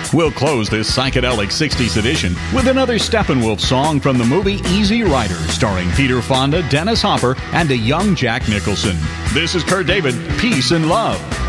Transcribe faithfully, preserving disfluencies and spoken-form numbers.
We'll close this psychedelic sixties edition with another Steppenwolf song from the movie Easy Rider, starring Peter Fonda, Dennis Hopper, and a young Jack Nicholson. This is Kurt David. Peace and love.